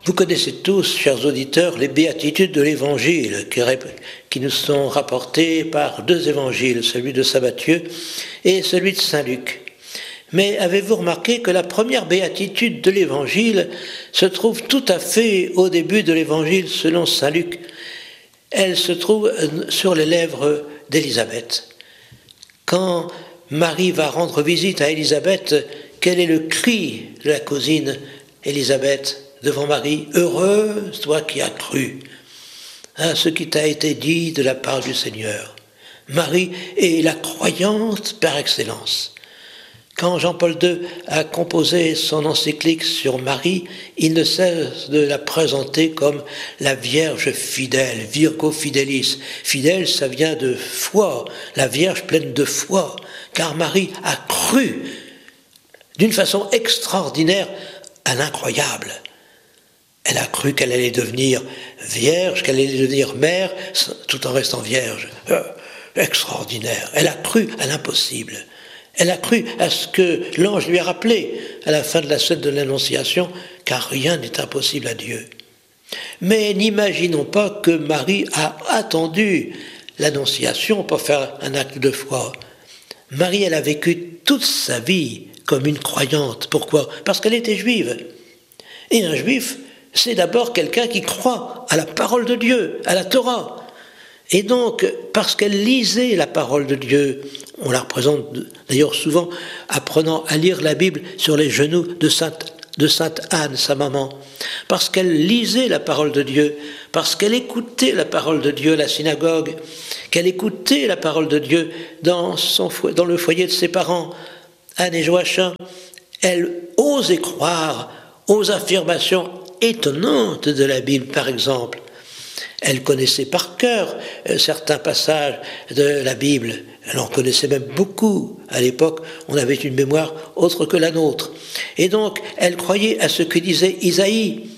Vous connaissez tous, chers auditeurs, les béatitudes de l'Évangile qui nous sont rapportées par deux évangiles, celui de saint Matthieu et celui de saint Luc. Mais avez-vous remarqué que la première béatitude de l'Évangile se trouve tout à fait au début de l'Évangile selon saint Luc? Elle se trouve sur les lèvres d'Élisabeth. Quand Marie va rendre visite à Élisabeth, quel est le cri de la cousine Élisabeth devant Marie? « Heureuse, toi qui as cru à ce qui t'a été dit de la part du Seigneur. » Marie est la croyante par excellence. Quand Jean-Paul II a composé son encyclique sur Marie, il ne cesse de la présenter comme la Vierge fidèle, Virgo Fidelis. Fidèle, ça vient de foi, la Vierge pleine de foi, car Marie a cru d'une façon extraordinaire à l'incroyable. Elle a cru qu'elle allait devenir vierge, qu'elle allait devenir mère, tout en restant vierge. Extraordinaire. Elle a cru à l'impossible. Elle a cru à ce que l'ange lui a rappelé à la fin de la scène de l'Annonciation, car rien n'est impossible à Dieu. Mais n'imaginons pas que Marie a attendu l'Annonciation pour faire un acte de foi. Marie, elle a vécu toute sa vie comme une croyante. Pourquoi? Parce qu'elle était juive. Et un juif, c'est d'abord quelqu'un qui croit à la parole de Dieu, à la Torah. Et donc, parce qu'elle lisait la parole de Dieu, on la représente d'ailleurs souvent apprenant à lire la Bible sur les genoux de Sainte Anne, sa maman, parce qu'elle lisait la parole de Dieu, parce qu'elle écoutait la parole de Dieu à la synagogue, qu'elle écoutait la parole de Dieu dans le foyer de ses parents, Anne et Joachim, elle osait croire aux affirmations étonnantes de la Bible, par exemple. Elle connaissait par cœur certains passages de la Bible. Elle en connaissait même beaucoup. À l'époque, on avait une mémoire autre que la nôtre. Et donc, elle croyait à ce que disait Isaïe.